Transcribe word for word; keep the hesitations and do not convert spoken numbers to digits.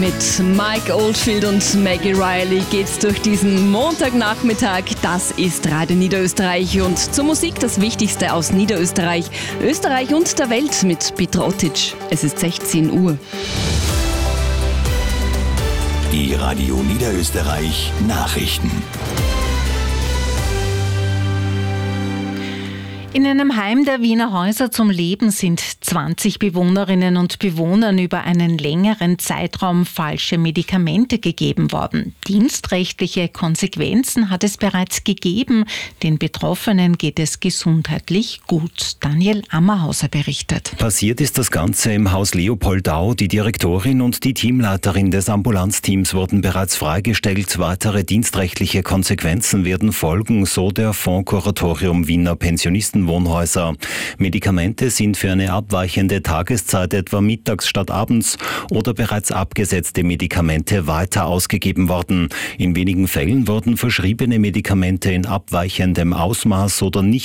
Mit Mike Oldfield und Maggie Riley geht's durch diesen Montagnachmittag. Das ist Radio Niederösterreich und zur Musik das Wichtigste aus Niederösterreich, Österreich und der Welt mit Peter Ottic. Es ist sechzehn Uhr. Die Radio Niederösterreich Nachrichten. In einem Heim der Wiener Häuser zum Leben sind zwanzig Bewohnerinnen und Bewohnern über einen längeren Zeitraum falsche Medikamente gegeben worden. Dienstrechtliche Konsequenzen hat es bereits gegeben. Den Betroffenen geht es gesundheitlich gut. Daniel Ammerhauser berichtet. Passiert ist das Ganze im Haus Leopoldau. Die Direktorin und die Teamleiterin des Ambulanzteams wurden bereits freigestellt. Weitere dienstrechtliche Konsequenzen werden folgen, so der Fonds Kuratorium Wiener Pensionisten Wohnhäuser. Medikamente sind für eine abweichende Tageszeit, etwa mittags statt abends, oder bereits abgesetzte Medikamente weiter ausgegeben worden. In wenigen Fällen wurden verschriebene Medikamente in abweichendem Ausmaß oder nicht